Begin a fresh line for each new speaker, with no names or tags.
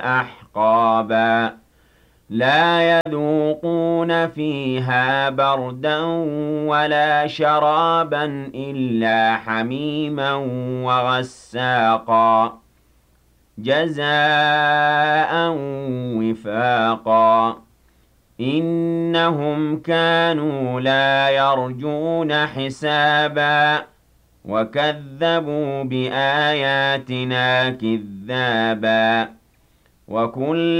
أحقابا لا يذوقون فيها بردا ولا شرابا إلا حميما وغساقا جزاء وفاقا إنهم كانوا لا يرجون حسابا وكذبوا بآياتنا كذابا وكل